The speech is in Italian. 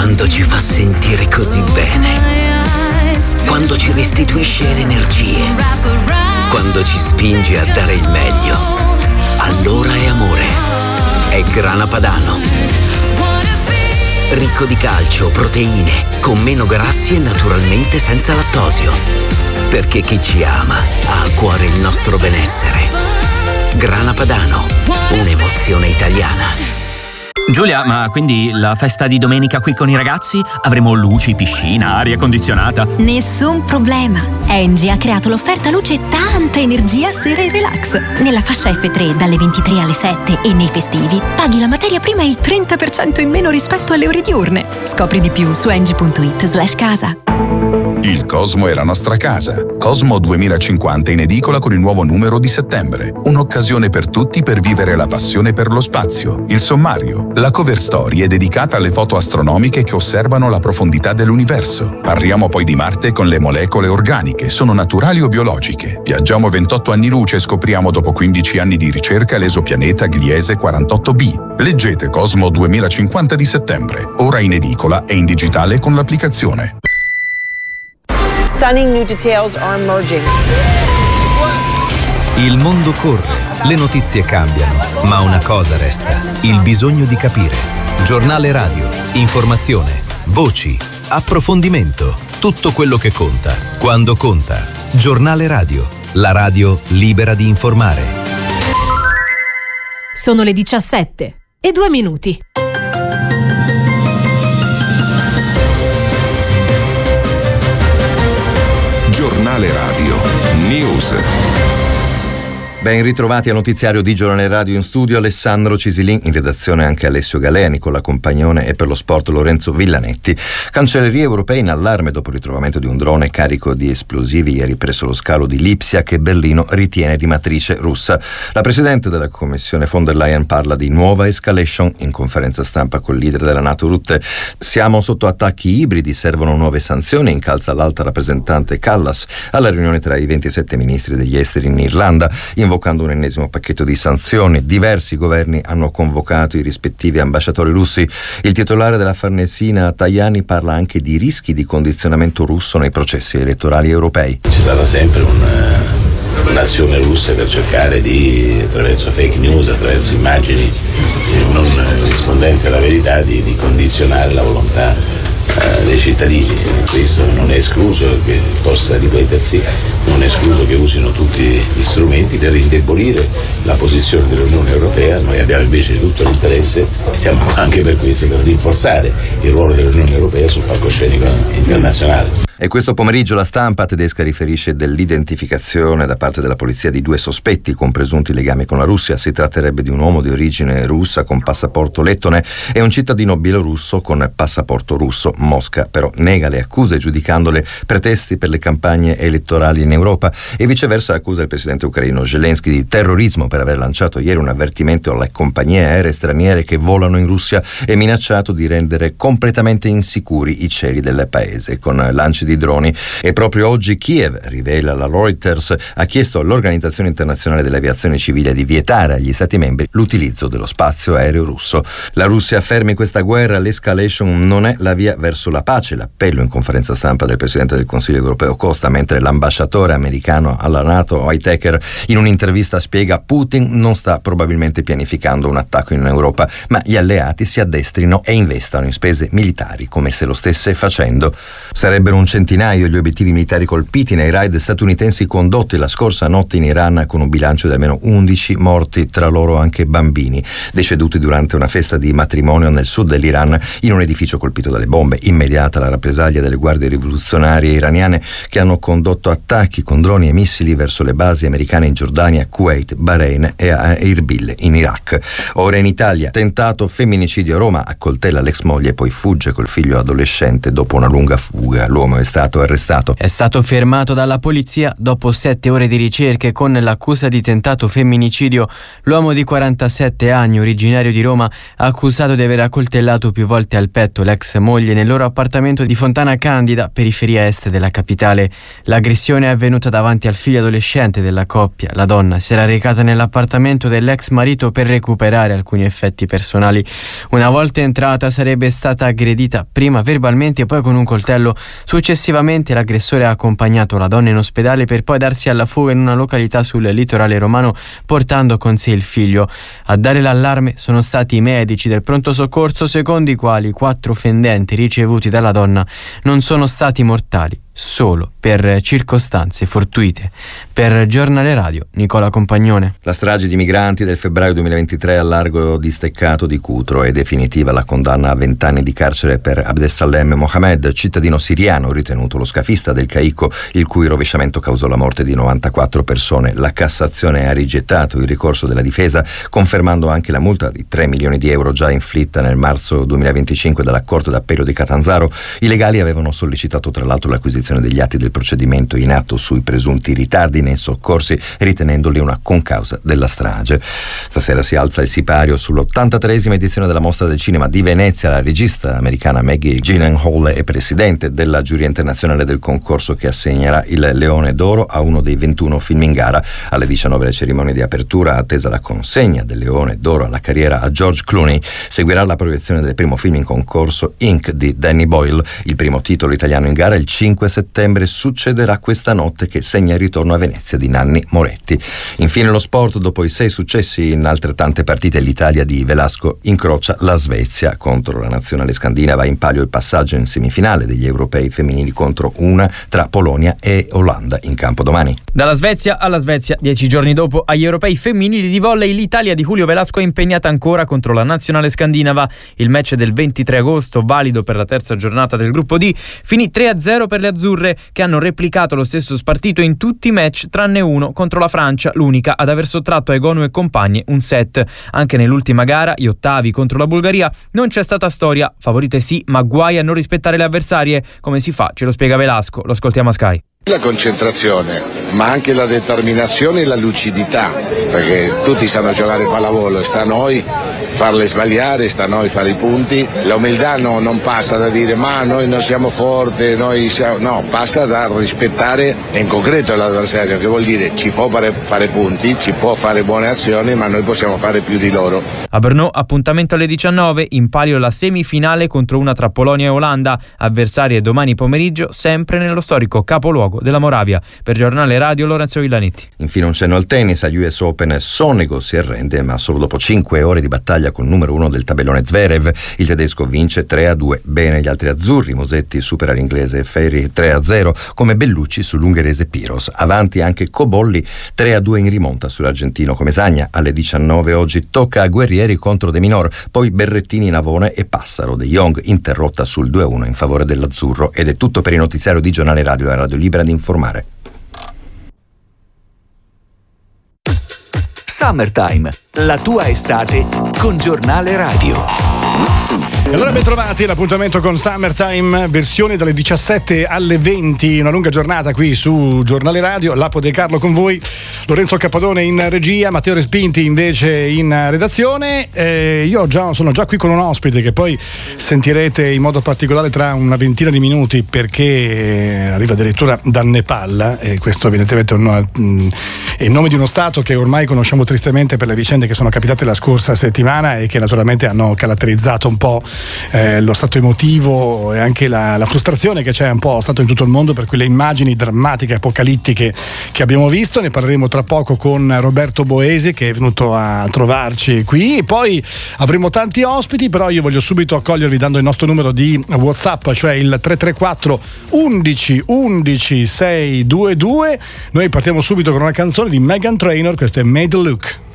quando ci fa sentire così bene, quando ci restituisce le energie, quando ci spinge a dare il meglio, allora è amore. È Grana Padano. Ricco di calcio, proteine, con meno grassi e naturalmente senza lattosio. Perché chi ci ama ha a cuore il nostro benessere. Grana Padano, un'emozione italiana. Giulia, ma quindi la festa di domenica qui con i ragazzi? Avremo luci, piscina, aria condizionata? Nessun problema. Engie ha creato l'offerta luce e tanta energia sera e relax. Nella fascia F3 dalle 23 alle 7 e nei festivi paghi la materia prima il 30% in meno rispetto alle ore diurne. Scopri di più su engie.it/casa. Il Cosmo è la nostra casa. Cosmo 2050 in edicola con il nuovo numero di settembre. Un'occasione per tutti per vivere la passione per lo spazio. Il sommario. La cover story è dedicata alle foto astronomiche che osservano la profondità dell'universo. Parliamo poi di Marte con le molecole organiche. Sono naturali o biologiche? Viaggiamo 28 anni luce e scopriamo dopo 15 anni di ricerca l'esopianeta Gliese 48b. Leggete Cosmo 2050 di settembre. Ora in edicola e in digitale con l'applicazione. Stunning new details are emerging. Il mondo corre, le notizie cambiano, ma una cosa resta: il bisogno di capire. Giornale radio, informazione, voci, approfondimento, tutto quello che conta, quando conta. Giornale radio, la radio libera di informare. Sono le 17:02. Giornale radio. News. Ben ritrovati al notiziario di Giornale Radio, in studio Alessandro Cisilin, in redazione anche Alessio Galea, Nicola Compagnone e per lo sport Lorenzo Villanetti. Cancellerie europee in allarme dopo il ritrovamento di un drone carico di esplosivi ieri presso lo scalo di Lipsia che Berlino ritiene di matrice russa. La Presidente della Commissione von der Leyen parla di nuova escalation in conferenza stampa col leader della NATO Rutte. Siamo sotto attacchi ibridi, servono nuove sanzioni, incalza l'alta rappresentante Callas alla riunione tra i 27 ministri degli esteri in Irlanda, invocando un ennesimo pacchetto di sanzioni. Diversi governi hanno convocato i rispettivi ambasciatori russi. Il titolare della Farnesina Tajani parla anche di rischi di condizionamento russo nei processi elettorali europei. C'è stata sempre un'azione russa per cercare di, attraverso fake news, attraverso immagini non rispondenti alla verità, di condizionare la volontà dei cittadini. Questo non è escluso che possa ripetersi, non è escluso che usino tutti gli strumenti per indebolire la posizione dell'Unione Europea. Noi abbiamo invece tutto l'interesse, e siamo qua anche per questo, per rinforzare il ruolo dell'Unione Europea sul palcoscenico internazionale. E questo pomeriggio la stampa tedesca riferisce dell'identificazione da parte della polizia di 2 sospetti con presunti legami con la Russia. Si tratterebbe di un uomo di origine russa con passaporto lettone e un cittadino bielorusso con passaporto russo. Mosca però nega le accuse, giudicandole pretesti per le campagne elettorali in Europa, e viceversa accusa il presidente ucraino Zelensky di terrorismo per aver lanciato ieri un avvertimento alle compagnie aeree straniere che volano in Russia e minacciato di rendere completamente insicuri i cieli del paese con lanci di droni. E proprio oggi Kiev, rivela la Reuters, ha chiesto all'Organizzazione Internazionale dell'Aviazione Civile di vietare agli Stati membri l'utilizzo dello spazio aereo russo. La Russia fermi questa guerra, l'escalation non è la via verso la pace. L'appello in conferenza stampa del Presidente del Consiglio europeo Costa, mentre l'ambasciatore americano alla NATO Whitaker in un'intervista spiega: Putin non sta probabilmente pianificando un attacco in Europa, ma gli alleati si addestrino e investano in spese militari come se lo stesse facendo. Sarebbero un centinaio gli obiettivi militari colpiti nei raid statunitensi condotti la scorsa notte in Iran, con un bilancio di almeno 11 morti, tra loro anche bambini, deceduti durante una festa di matrimonio nel sud dell'Iran in un edificio colpito dalle bombe. Immediata la rappresaglia delle guardie rivoluzionarie iraniane che hanno condotto attacchi con droni e missili verso le basi americane in Giordania, Kuwait, Bahrain e a Erbil in Iraq. Ora in Italia, tentato femminicidio a Roma, accoltella l'ex moglie e poi fugge col figlio adolescente dopo una lunga fuga. L'uomo è stato arrestato. È stato fermato dalla polizia dopo 7 ore di ricerche con l'accusa di tentato femminicidio. L'uomo di 47 anni, originario di Roma, accusato di aver accoltellato più volte al petto l'ex moglie nel loro loro appartamento di Fontana Candida, periferia est della capitale. L'aggressione è avvenuta davanti al figlio adolescente della coppia. La donna si era recata nell'appartamento dell'ex marito per recuperare alcuni effetti personali. Una volta entrata sarebbe stata aggredita prima verbalmente e poi con un coltello. Successivamente l'aggressore ha accompagnato la donna in ospedale per poi darsi alla fuga in una località sul litorale romano, portando con sé il figlio. A dare l'allarme sono stati i medici del pronto soccorso, secondo i quali 4 fendenti ricevuti dalla donna non sono stati mortali, solo per circostanze fortuite. Per Giornale Radio, Nicola Compagnone. La strage di migranti del febbraio 2023 al largo di Steccato di Cutro. È definitiva la condanna a 20 anni di carcere per Abdesalem Mohamed, cittadino siriano ritenuto lo scafista del Caicco, il cui rovesciamento causò la morte di 94 persone. La Cassazione ha rigettato il ricorso della difesa, confermando anche la multa di 3 milioni di euro già inflitta nel marzo 2025 dalla Corte d'Appello di Catanzaro. I legali avevano sollecitato tra l'altro l'acquisizione degli atti del procedimento in atto sui presunti ritardi nei soccorsi, ritenendoli una concausa della strage. Stasera si alza il sipario sull'83esima edizione della Mostra del Cinema di Venezia. La regista americana Maggie Gyllenhaal è presidente della giuria internazionale del concorso che assegnerà il Leone d'Oro a uno dei 21 film in gara. Alle 19 la cerimonia di apertura, attesa la consegna del Leone d'Oro alla carriera a George Clooney. Seguirà la proiezione del primo film in concorso, Ink, di Danny Boyle, il primo titolo italiano in gara il 5 settembre. Succederà questa notte che segna il ritorno a Venezia di Nanni Moretti. Infine lo sport. Dopo i 6 successi in altrettante partite, l'Italia di Velasco incrocia la Svezia. Contro la nazionale scandinava in palio il passaggio in semifinale degli europei femminili contro una tra Polonia e Olanda in campo domani. Dalla Svezia alla Svezia, 10 giorni dopo agli europei femminili di volley, l'Italia di Julio Velasco è impegnata ancora contro la nazionale scandinava. Il match del 23 agosto, valido per la terza giornata del gruppo D, finì 3-0 per le azzurre, che hanno replicato lo stesso spartito in tutti i match tranne uno contro la Francia, l'unica ad aver sottratto ai Gonu e compagni un set. Anche nell'ultima gara, gli ottavi contro la Bulgaria, non c'è stata storia. Favorite sì, ma guai a non rispettare le avversarie. Come si fa? Ce lo spiega Velasco. Lo ascoltiamo a Sky. La concentrazione, ma anche la determinazione e la lucidità, perché tutti sanno giocare pallavolo, sta a noi farle sbagliare, sta a noi fare i punti. La umiltà non passa da dire ma noi non siamo forti, no, passa da rispettare in concreto l'avversario, che vuol dire ci può fare punti, ci può fare buone azioni, ma noi possiamo fare più di loro. A Brno, appuntamento alle 19, in palio la semifinale contro una tra Polonia e Olanda, avversarie domani pomeriggio sempre nello storico capoluogo della Moravia. Per Giornale Radio, Lorenzo Villanetti. Infine un cenno al tennis. Agli US Open Sonego si arrende, ma solo dopo 5 ore di battaglia col numero 1 del tabellone Zverev. Il tedesco vince 3-2. Bene gli altri azzurri. Musetti supera l'inglese Ferri 3-0, come Bellucci sull'ungherese Piros. Avanti anche Cobolli 3-2 in rimonta sull'argentino Comesaña. Alle 19 oggi tocca a Guerrieri contro De Minor, poi Berrettini, Navone e Passaro. De Jong interrotta sul 2-1 in favore dell'azzurro. Ed è tutto per il notiziario di Giornale Radio, la radio libera di informare. Summertime, la tua estate con Giornale Radio. E allora ben trovati, l'appuntamento con Summertime, versione dalle 17 alle 20, una lunga giornata qui su Giornale Radio. Lapo De Carlo con voi, Lorenzo Cappadone in regia, Matteo Respinti invece in redazione. Io sono già qui con un ospite che poi sentirete in modo particolare tra una ventina di minuti, perché arriva addirittura dal Nepal, e questo evidentemente è il nome di uno stato che ormai conosciamo tristemente per le vicende che sono capitate la scorsa settimana e che naturalmente hanno caratterizzato un po' lo stato emotivo e anche la frustrazione che c'è un po' stato in tutto il mondo per quelle immagini drammatiche, apocalittiche che abbiamo visto. Ne parleremo tra poco con Roberto Boesi, che è venuto a trovarci qui, e poi avremo tanti ospiti, però io voglio subito accogliervi dando il nostro numero di WhatsApp, cioè il 334 11 11 622. Noi partiamo subito con una canzone di Meghan Trainor, questa è Made to Look.